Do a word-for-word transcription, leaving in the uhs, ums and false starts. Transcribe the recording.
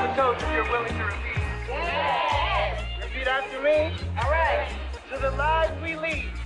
toast if you're willing to repeat. Yes. Repeat after me. All right. To the lives we lead.